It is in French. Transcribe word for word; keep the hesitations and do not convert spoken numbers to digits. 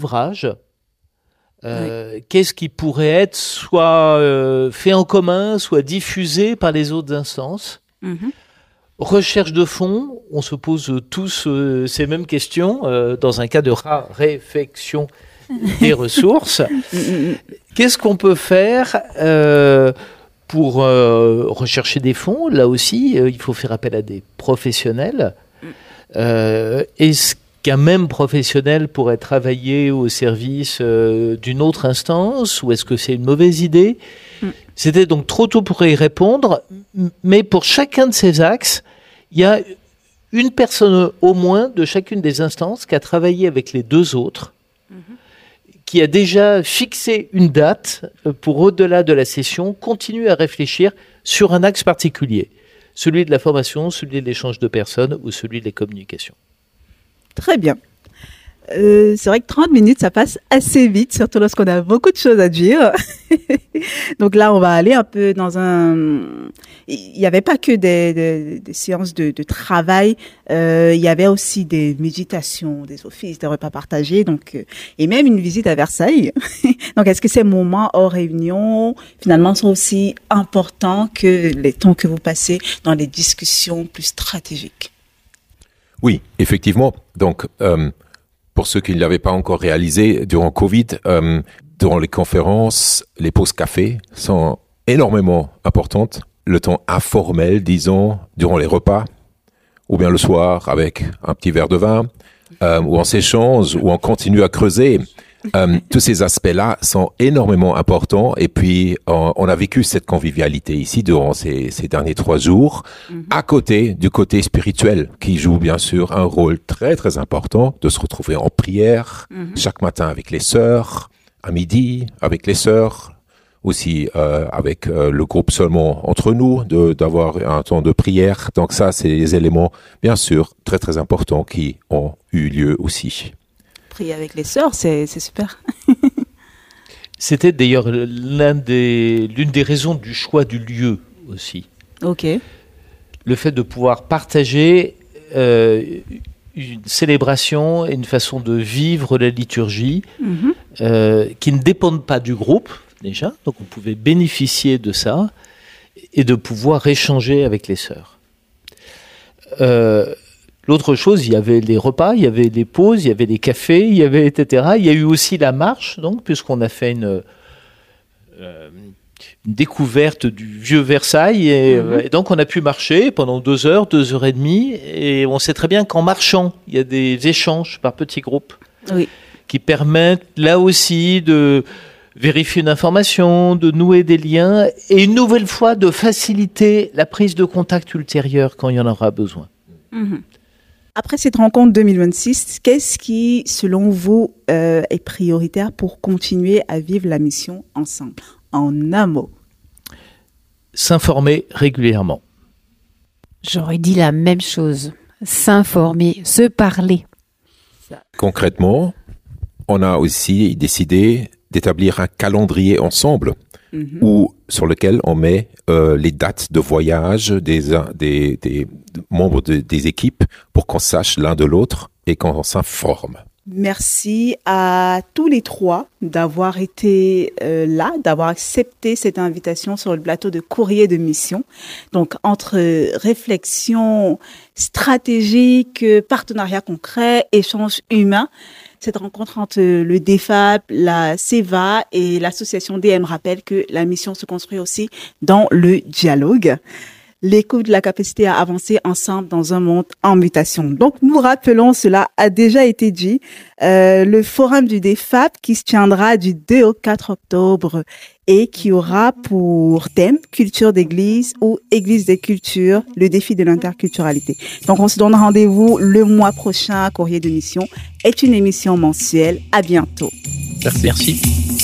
ouvrage. Euh, oui. Qu'est-ce qui pourrait être soit euh, fait en commun, soit diffusé par les autres instances? Mm-hmm. Recherche de fond, on se pose tous euh, ces mêmes questions euh, dans un cas de raréfaction des ressources. Qu'est-ce qu'on peut faire euh, pour euh, rechercher des fonds? Là aussi, euh, il faut faire appel à des professionnels. Euh, est-ce qu'un même professionnel pourrait travailler au service euh, d'une autre instance, ou est-ce que c'est une mauvaise idée? mm. C'était donc trop tôt pour y répondre, mais pour chacun de ces axes, il y a une personne au moins de chacune des instances qui a travaillé avec les deux autres, mm-hmm. qui a déjà fixé une date pour, au-delà de la session, continuer à réfléchir sur un axe particulier, celui de la formation, celui de l'échange de personnes ou celui des communications. Très bien. Euh, c'est vrai que trente minutes, ça passe assez vite, surtout lorsqu'on a beaucoup de choses à dire. Donc là, on va aller un peu dans un... Il n'y avait pas que des, des, des séances de, de travail, euh, il y avait aussi des méditations, des offices, des repas partagés, donc, euh, et même une visite à Versailles. Donc, est-ce que ces moments hors réunion, finalement, sont aussi importants que les temps que vous passez dans les discussions plus stratégiques? Oui, effectivement. Donc, euh, pour ceux qui ne l'avaient pas encore réalisé, durant Covid, euh, durant les conférences, les pauses café sont énormément importantes. Le temps informel, disons, durant les repas, ou bien le soir avec un petit verre de vin, euh, où on s'échange, où on continue à creuser. Euh, tous ces aspects-là sont énormément importants, et puis on, on a vécu cette convivialité ici durant ces, ces derniers trois jours, mm-hmm. à côté du côté spirituel qui joue bien sûr un rôle très très important, de se retrouver en prière mm-hmm. chaque matin avec les sœurs, à midi avec les sœurs, aussi euh, avec euh, le groupe seulement entre nous, de, d'avoir un temps de prière. Donc ça, c'est des éléments bien sûr très très importants qui ont eu lieu aussi. Prier avec les sœurs, c'est, c'est super. C'était d'ailleurs l'un des, l'une des raisons du choix du lieu aussi. Ok. Le fait de pouvoir partager euh, une célébration et une façon de vivre la liturgie mm-hmm. euh, qui ne dépendent pas du groupe déjà, donc on pouvait bénéficier de ça et de pouvoir échanger avec les sœurs. Euh, L'autre chose, il y avait les repas, il y avait les pauses, il y avait les cafés, il y avait et cetera. Il y a eu aussi la marche, donc, puisqu'on a fait une, euh, une découverte du vieux Versailles. Et, mmh. et donc, on a pu marcher pendant deux heures, deux heures et demie. Et on sait très bien qu'en marchant, il y a des échanges par petits groupes oui. qui permettent là aussi de vérifier une information, de nouer des liens et une nouvelle fois de faciliter la prise de contact ultérieure quand il y en aura besoin. Mmh. Après cette rencontre deux mille vingt-six, qu'est-ce qui, selon vous, euh, est prioritaire pour continuer à vivre la mission ensemble? En un mot. S'informer régulièrement. J'aurais dit la même chose. S'informer, se parler. Concrètement, on a aussi décidé d'établir un calendrier ensemble mm-hmm. où, sur lequel on met euh, les dates de voyage des, des, des membres de, des équipes pour qu'on sache l'un de l'autre et qu'on s'informe. Merci à tous les trois d'avoir été euh, là, d'avoir accepté cette invitation sur le plateau de Courrier de Mission. Donc, entre réflexion stratégique, partenariat concret, échange humain, cette rencontre entre le D F A P, la C E V A et l'association D M rappelle que la mission se construit aussi dans le dialogue. L'écoute de la capacité à avancer ensemble dans un monde en mutation. Donc, nous rappelons, cela a déjà été dit, euh, le forum du D F A P qui se tiendra du deux au quatre octobre et qui aura pour thème culture d'église ou église des cultures, le défi de l'interculturalité. Donc, on se donne rendez-vous le mois prochain à Courrier de Mission. Est une émission mensuelle. À bientôt. Merci.